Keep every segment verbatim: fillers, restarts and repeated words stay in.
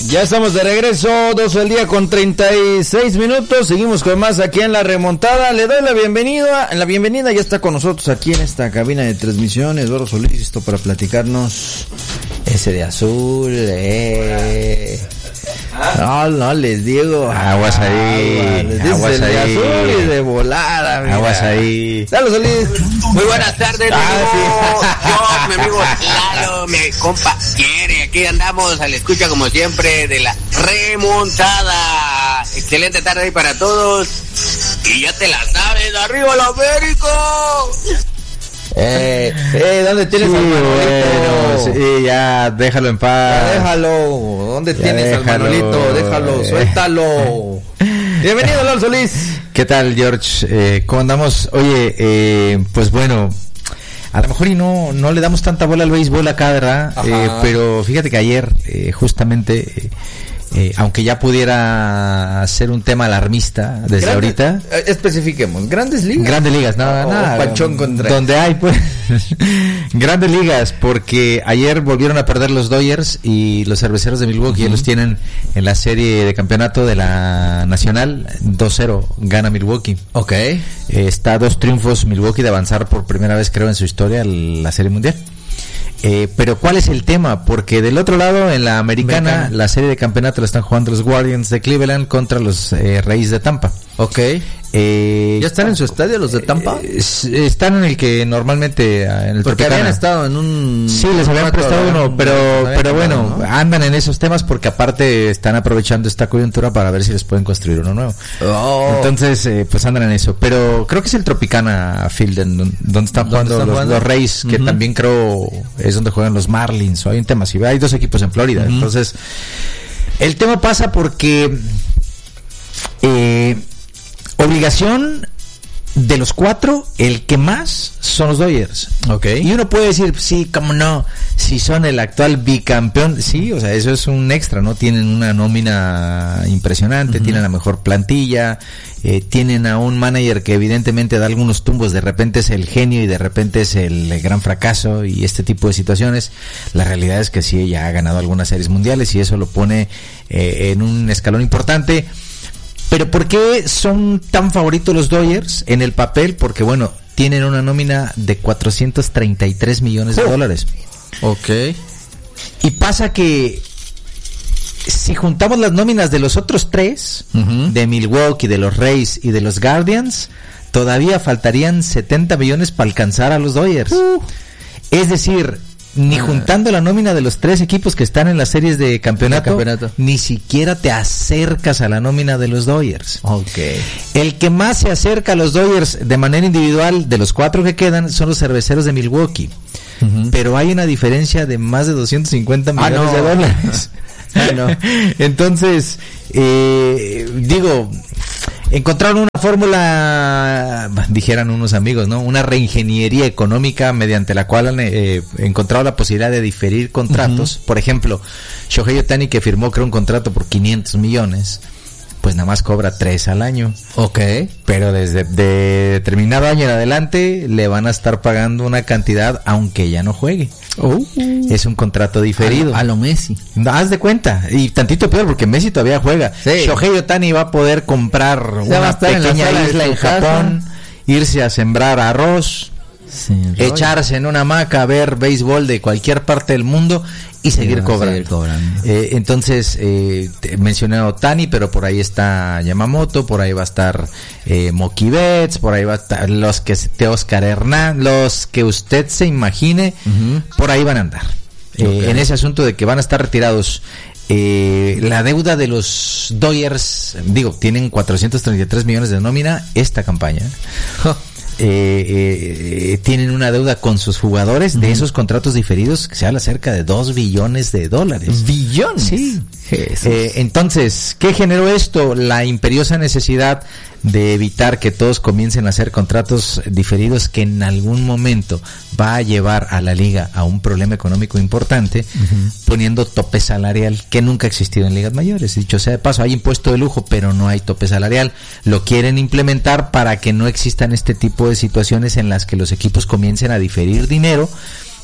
Ya estamos de regreso, doce del día con treinta y seis minutos, seguimos con más aquí en La Remontada. Le doy la bienvenida, en la bienvenida ya está con nosotros aquí en esta cabina de transmisión Eduardo Solís, listo para platicarnos ese de azul, eh... No, no, les digo. Aguas ahí. Les digo aguas de ahí. azul y de volada. Mira. Aguas ahí. Saludos, Solís. Muy buenas tardes, ah, amigo. sí. Yo, mi amigo Lalo, mi compa Quiere. Aquí andamos al escucha como siempre de La Remontada. Excelente tarde ahí para todos. Y ya te la sabes, arriba el América. Eh, eh, ¿dónde tienes Sí, al Manolito? bueno, sí, ya, déjalo en paz. Ya déjalo. ¿Dónde Ya tienes déjalo. al Manolito? Déjalo, suéltalo. Bienvenido, Lalo Solís. ¿Qué tal, George? Eh, ¿Cómo andamos? Oye, eh, pues bueno, a lo mejor y no, no le damos tanta bola al béisbol acá, ¿verdad? Eh, pero fíjate que ayer, eh, justamente... Eh, Eh, aunque ya pudiera ser un tema alarmista desde Grandes, ahorita. Eh, especifiquemos, grandes ligas. Grandes ligas, no, oh, nada. Panchón contra. Donde hay, pues. Grandes ligas, porque ayer volvieron a perder los Dodgers y los Cerveceros de Milwaukee. Uh-huh. Los tienen en la serie de campeonato de la Nacional. dos cero gana Milwaukee. Ok. Eh, está a dos triunfos Milwaukee de avanzar por primera vez, creo, en su historia la Serie Mundial. Eh, pero ¿cuál es el tema? Porque del otro lado, en la americana, americana. la serie de campeonato la están jugando los Guardians de Cleveland contra los eh, Reyes de Tampa. Ok. Eh, ¿Ya están en su estadio los de Tampa? Eh, están en el que normalmente en el porque Tropicana. habían estado en un... Sí, les habían prestado uno, pero pero bueno, ¿no? Andan en esos temas porque aparte están aprovechando esta coyuntura para ver si les pueden construir uno nuevo. Oh. Entonces, eh, pues andan en eso. Pero creo que es el Tropicana Field en donde están jugando, están los, jugando? los Reyes, que uh-huh. también creo es donde juegan los Marlins, o hay un tema así. Hay dos equipos en Florida. Uh-huh. Entonces, el tema pasa porque eh, obligación de los cuatro, el que más son los Dodgers. Okay. Y uno puede decir, sí, cómo no, si son el actual bicampeón, sí, o sea, eso es un extra, ¿no? Tienen una nómina impresionante, uh-huh. tienen la mejor plantilla, eh, tienen a un manager que evidentemente da algunos tumbos, de repente es el genio y de repente es el, el gran fracaso y este tipo de situaciones. La realidad es que sí, ella ha ganado algunas series mundiales y eso lo pone eh, en un escalón importante. Pero ¿por qué son tan favoritos los Dodgers en el papel? Porque bueno, tienen una nómina de cuatrocientos treinta y tres millones de oh. dólares. Ok. Y pasa que si juntamos las nóminas de los otros tres, uh-huh. de Milwaukee, de los Rays y de los Guardians, todavía faltarían setenta millones para alcanzar a los Dodgers. Uh. Es decir, ni juntando la nómina de los tres equipos que están en las series de campeonato, de campeonato, ni siquiera te acercas a la nómina de los Dodgers. Okay. El que más se acerca a los Dodgers de manera individual, de los cuatro que quedan, son los Cerveceros de Milwaukee. Uh-huh. Pero hay una diferencia de más de doscientos cincuenta millones ah, no. de dólares. Ah, no. Entonces, eh, digo, encontraron una fórmula, dijeran unos amigos, ¿no? Una reingeniería económica mediante la cual han eh, encontrado la posibilidad de diferir contratos. Uh-huh. Por ejemplo, Shohei Ohtani, que firmó creo un contrato por quinientos millones, pues nada más cobra tres al año. Ok. Pero desde de determinado año en adelante le van a estar pagando una cantidad aunque ya no juegue. Uh, es un contrato diferido. A, a lo Messi. No, haz de cuenta. Y tantito peor porque Messi todavía juega. Sí. Shohei Ohtani va a poder comprar Se una pequeña en isla en Japón, irse a sembrar arroz, sí, echarse en una hamaca a ver béisbol de cualquier parte del mundo y seguir cobrando. Seguir cobrando. Eh, entonces, eh, mencioné a Ohtani, pero por ahí está Yamamoto, por ahí va a estar eh, Mookie Betts, por ahí va a estar los que te Oscar Hernán, los que usted se imagine, uh-huh. por ahí van a andar. Okay. Eh, en ese asunto de que van a estar retirados. Eh, la deuda de los Dodgers, digo, tienen cuatrocientos treinta y tres millones de nómina esta campaña. Eh, eh, tienen una deuda con sus jugadores uh-huh. de esos contratos diferidos que se habla cerca de dos billones de dólares. ¿Billones? Sí. Eh, entonces, ¿qué generó esto? La imperiosa necesidad de evitar que todos comiencen a hacer contratos diferidos que en algún momento va a llevar a la liga a un problema económico importante, uh-huh. poniendo tope salarial que nunca ha existido en ligas mayores. Dicho sea de paso, hay impuesto de lujo, pero no hay tope salarial. Lo quieren implementar para que no existan este tipo de situaciones en las que los equipos comiencen a diferir dinero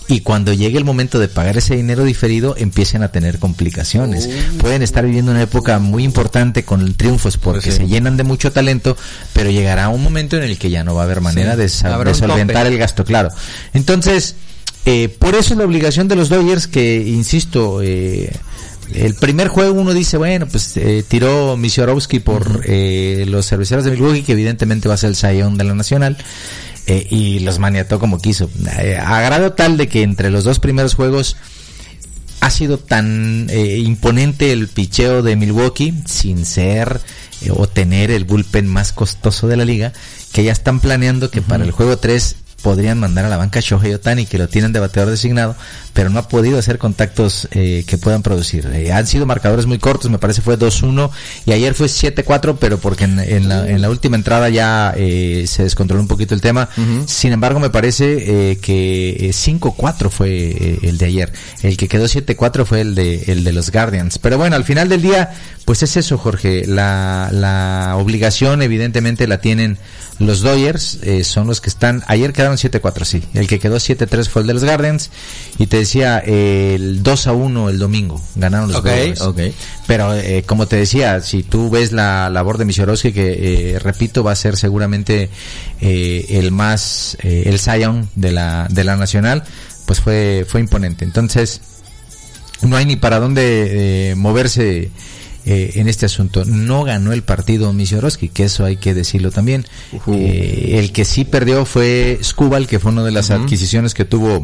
y cuando llegue el momento de pagar ese dinero diferido empiecen a tener complicaciones. Uh. Pueden estar viviendo una época muy importante con triunfos porque pues sí. se llenan de mucho talento, pero llegará un momento en el que ya no va a haber manera sí. de, sa- de solventar el gasto, claro. Entonces, eh, por eso es la obligación de los Dodgers que, insisto, eh, el primer juego uno dice, bueno, pues eh, tiró Misiorowski por uh-huh. eh, los cerveceros de Milwaukee, que evidentemente va a ser el Cy Young de la Nacional. Eh, y los maniató como quiso, eh, a grado tal de que entre los dos primeros juegos ha sido tan eh, imponente el picheo de Milwaukee, sin ser eh, o tener el bullpen más costoso de la liga, que ya están planeando que uh-huh. para el juego tres podrían mandar a la banca a Shohei Ohtani, que lo tienen de bateador designado, pero no ha podido hacer contactos eh, que puedan producir. Eh, han sido marcadores muy cortos, me parece fue dos uno, y ayer fue siete cuatro, pero porque en, en, la, en la última entrada ya eh, se descontroló un poquito el tema. Uh-huh. Sin embargo, me parece eh, que eh, cinco cuatro fue eh, el de ayer. El que quedó siete cuatro fue el de el de los Guardians. Pero bueno, al final del día, pues es eso, Jorge. La, la obligación evidentemente la tienen los Dodgers, eh, son los que están, ayer quedaron siete cuatro, sí, el que quedó siete tres fue el de los Guardians, y te decía, eh, el dos a uno el domingo, ganaron los okay, Dodgers, okay. pero eh, como te decía, si tú ves la labor de Misiorowski, que eh, repito, va a ser seguramente eh, el más, eh, el Cy Young de la, de la Nacional, pues fue, fue imponente. Entonces, no hay ni para dónde eh, moverse Eh, en este asunto. No ganó el partido Misiorowski, que eso hay que decirlo también. Uh-huh. Eh, el que sí perdió fue Skubal, que fue una de las uh-huh. adquisiciones que tuvo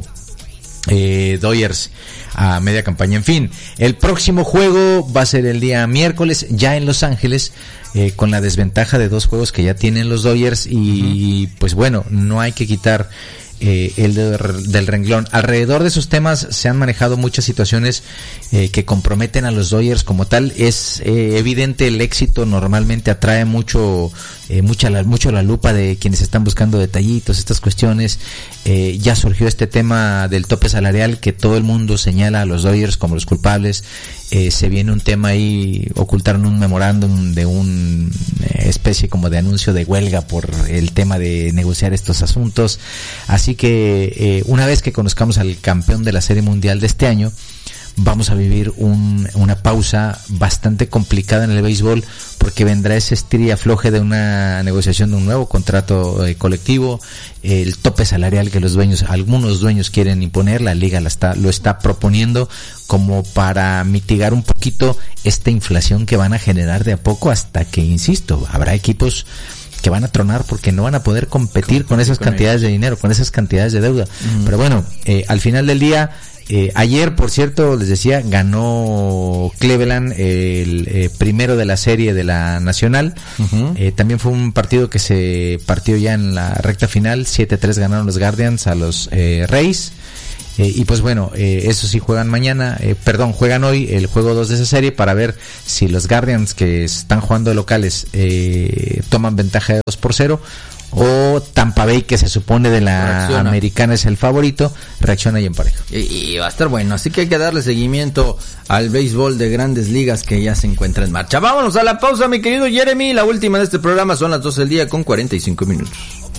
eh, Dodgers a media campaña. En fin, el próximo juego va a ser el día miércoles, ya en Los Ángeles, eh, con la desventaja de dos juegos que ya tienen los Dodgers y uh-huh. pues bueno, no hay que quitar Eh, el de, del renglón. Alrededor de esos temas se han manejado muchas situaciones eh, que comprometen a los Dodgers como tal. Es eh, evidente, el éxito normalmente atrae mucho eh, mucha la, mucho la lupa de quienes están buscando detallitos, estas cuestiones. Eh, ya surgió este tema del tope salarial que todo el mundo señala a los Dodgers como los culpables. Eh, se viene un tema ahí, ocultaron un memorándum de una eh, especie como de anuncio de huelga por el tema de negociar estos asuntos. Así que eh, una vez que conozcamos al campeón de la Serie Mundial de este año, vamos a vivir un, una pausa bastante complicada en el béisbol, porque vendrá ese estira y afloje de una negociación de un nuevo contrato eh, colectivo, eh, el tope salarial que los dueños, algunos dueños quieren imponer, la liga la está, lo está proponiendo como para mitigar un poquito esta inflación que van a generar de a poco, hasta que, insisto, habrá equipos que van a tronar porque no van a poder competir con, con esas con cantidades ellos. de dinero, con esas cantidades de deuda. Mm. Pero bueno, eh, al final del día, Eh, ayer, por cierto, les decía, ganó Cleveland, eh, el eh, primero de la serie de la Nacional. Uh-huh. Eh, también fue un partido que se partió ya en la recta final. siete tres ganaron los Guardians a los eh, Rays. Eh, y pues bueno, eh, eso sí juegan mañana, eh, perdón, juegan hoy el juego dos de esa serie para ver si los Guardians, que están jugando de locales, eh, toman ventaja de dos por cero. O Tampa Bay, que se supone de la reacciona. Americana es el favorito, reacciona y empareja. Y, y va a estar bueno, así que hay que darle seguimiento al béisbol de Grandes Ligas que ya se encuentra en marcha. Vámonos a la pausa, mi querido Jeremy, la última de este programa, son las doce del día con cuarenta y cinco minutos.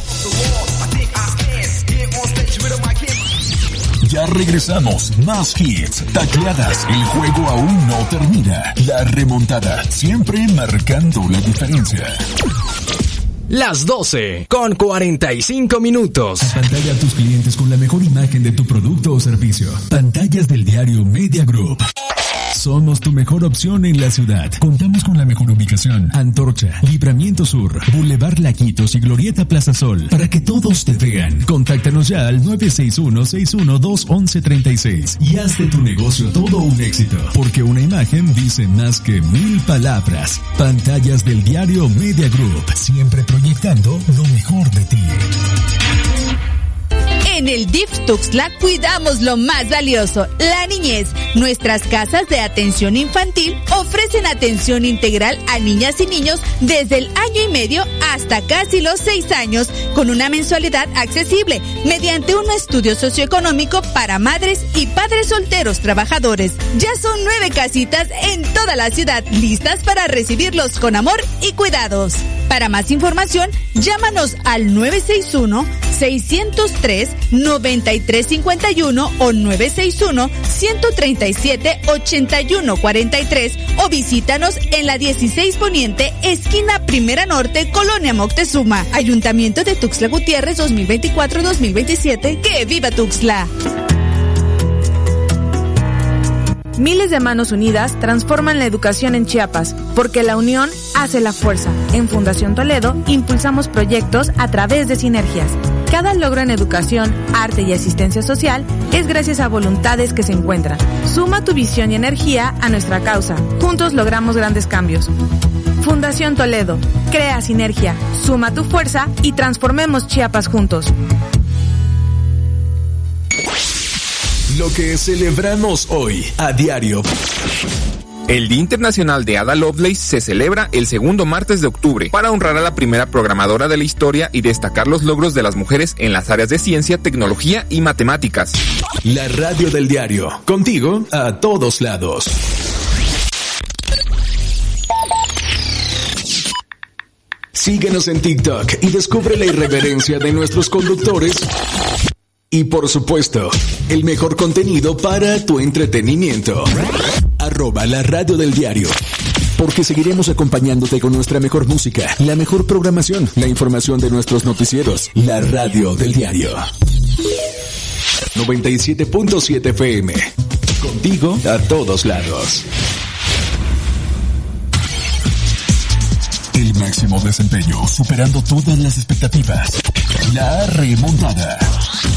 Ya regresamos, más hits, tacleadas, el juego aún no termina, la remontada, siempre marcando la diferencia. Las doce con cuarenta y cinco minutos. Pantalla a tus clientes con la mejor imagen de tu producto o servicio. Pantallas del diario Media Group. Somos tu mejor opción en la ciudad. Contamos con la mejor ubicación. Antorcha, Libramiento Sur, Boulevard Laquitos y Glorieta Plaza Sol. Para que todos te vean. Contáctanos ya al nueve seis uno, seis uno dos, once treinta y seis. Y haz de tu negocio todo un éxito. Porque una imagen dice más que mil palabras. Pantallas del diario Media Group. Siempre proyectando lo mejor de ti. En el D I F Tuxtla cuidamos lo más valioso, la niñez. Nuestras casas de atención infantil ofrecen atención integral a niñas y niños desde el año y medio hasta casi los seis años, con una mensualidad accesible, mediante un estudio socioeconómico para madres y padres solteros trabajadores. Ya son nueve casitas en toda la ciudad, listas para recibirlos con amor y cuidados. Para más información, llámanos al nueve seis uno, seis cero tres, nueve tres cinco uno o nueve seis uno, uno tres siete, ocho uno cuatro tres o visítanos en la dieciséis Poniente, esquina Primera Norte, Colonia Moctezuma. Ayuntamiento de Tuxtla Gutiérrez dos mil veinticuatro dos mil veintisiete. ¡Que viva Tuxtla! Miles de manos unidas transforman la educación en Chiapas, porque la unión hace la fuerza. En Fundación Toledo impulsamos proyectos a través de sinergias. Cada logro en educación, arte y asistencia social es gracias a voluntades que se encuentran. Suma tu visión y energía a nuestra causa. Juntos logramos grandes cambios. Fundación Toledo, crea sinergia, suma tu fuerza y transformemos Chiapas juntos. Lo que celebramos hoy a diario. El Día Internacional de Ada Lovelace se celebra el segundo martes de octubre para honrar a la primera programadora de la historia y destacar los logros de las mujeres en las áreas de ciencia, tecnología y matemáticas. La radio del diario, contigo a todos lados. Síguenos en TikTok y descubre la irreverencia de nuestros conductores. Y por supuesto, el mejor contenido para tu entretenimiento. Arroba la radio del diario. Porque seguiremos acompañándote con nuestra mejor música, la mejor programación, la información de nuestros noticieros. La radio del diario. noventa y siete punto siete F M. Contigo a todos lados. El máximo desempeño, superando todas las expectativas. La remontada.